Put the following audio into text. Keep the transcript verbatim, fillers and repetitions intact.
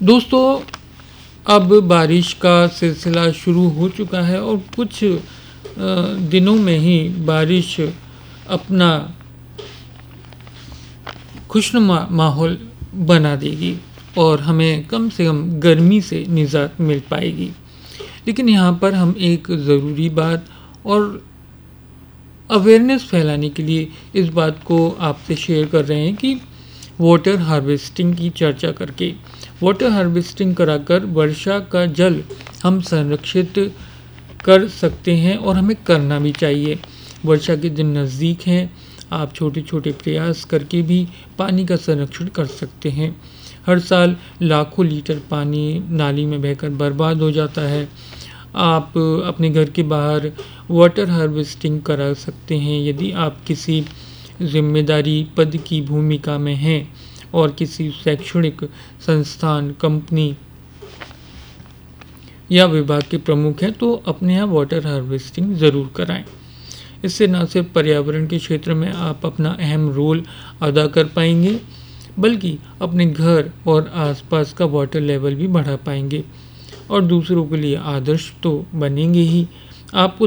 दोस्तों, अब बारिश का सिलसिला शुरू हो चुका है और कुछ अ, दिनों में ही बारिश अपना खुशनुमा माहौल बना देगी और हमें कम से कम गर्मी से निजात मिल पाएगी। लेकिन यहाँ पर हम एक ज़रूरी बात और अवेयरनेस फैलाने के लिए इस बात को आपसे शेयर कर रहे हैं कि वाटर हार्वेस्टिंग की चर्चा करके वाटर हार्वेस्टिंग कराकर वर्षा का जल हम संरक्षित कर सकते हैं और हमें करना भी चाहिए। वर्षा के दिन नज़दीक हैं, आप छोटे छोटे प्रयास करके भी पानी का संरक्षण कर सकते हैं। हर साल लाखों लीटर पानी नाली में बहकर बर्बाद हो जाता है। आप अपने घर के बाहर वाटर हार्वेस्टिंग करा सकते हैं यदि आप किसी जिम्मेदारी पद की भूमिका में हैं और किसी शैक्षणिक संस्थान, कंपनी या विभाग के प्रमुख हैं तो अपने यहाँ वाटर हार्वेस्टिंग ज़रूर कराएं। इससे न सिर्फ पर्यावरण के क्षेत्र में आप अपना अहम रोल अदा कर पाएंगे बल्कि अपने घर और आसपास का वाटर लेवल भी बढ़ा पाएंगे और दूसरों के लिए आदर्श तो बनेंगे ही। आपको